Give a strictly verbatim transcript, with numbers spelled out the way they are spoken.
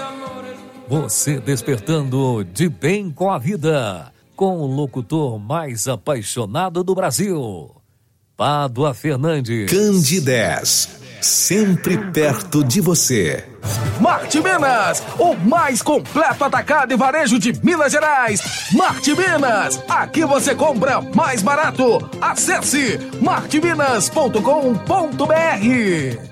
Você despertando de bem com a vida, com o locutor mais apaixonado do Brasil, Pádua Fernandes. Candidez, sempre perto de você. Marte Minas, o mais completo atacado e varejo de Minas Gerais. Marte Minas, aqui você compra mais barato. Acesse marte minas ponto com ponto br.